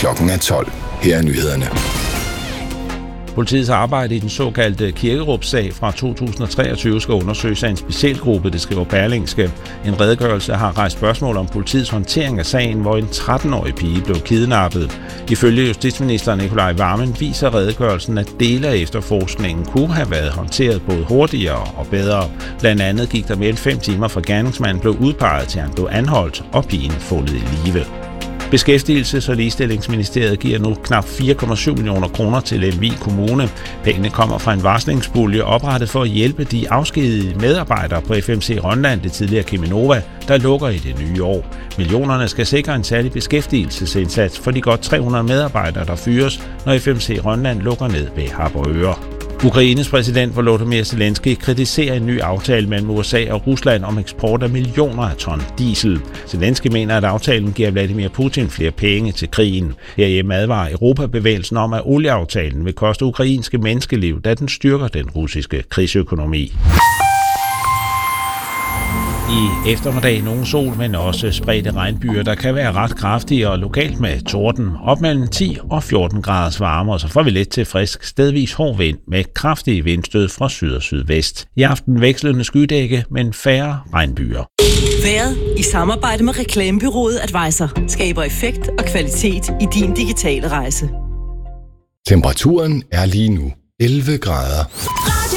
Klokken er 12. Her er nyhederne. Politiets arbejde i den såkaldte Kirkerup-sag fra 2023 skal undersøges af en specialgruppe, det skriver Berlingske. En redegørelse har rejst spørgsmål om politiets håndtering af sagen, hvor en 13-årig pige blev kidnappet. Ifølge justitsminister Nicolai Wammen viser redegørelsen, at dele af efterforskningen kunne have været håndteret både hurtigere og bedre. Blandt andet gik der mere end 5 timer fra gerningsmanden blev udpeget til han blev anholdt og pigen fundet i live. Beskæftigelses- og Ligestillingsministeriet giver nu knap 4,7 millioner kroner til Lemvig Kommune. Pengene kommer fra en varslingspulje oprettet for at hjælpe de afskedigede medarbejdere på FMC Rønland, det tidligere Cheminova, der lukker i det nye år. Millionerne skal sikre en særlig beskæftigelsesindsats for de godt 300 medarbejdere, der fyres, når FMC Rønland lukker ned ved Harboøre. Ukraines præsident Volodymyr Zelensky kritiserer en ny aftale mellem USA og Rusland om eksport af millioner af ton diesel. Zelensky mener, at aftalen giver Vladimir Putin flere penge til krigen. Herhjemme advarer Europabevægelsen om, at olieaftalen vil koste ukrainske menneskeliv, da den styrker den russiske krigsøkonomi. I eftermiddag nogle sol, men også spredte regnbyer, der kan være ret kraftige og lokalt med torden. Op mellem 10 og 14 graders varme, og så får vi let til frisk, stedvis hård vind med kraftige vindstød fra syd og sydvest. I aften vekslende skydække, men færre regnbyer. Vejret i samarbejde med reklamebureauet Advisor skaber effekt og kvalitet i din digitale rejse. Temperaturen er lige nu 11 grader.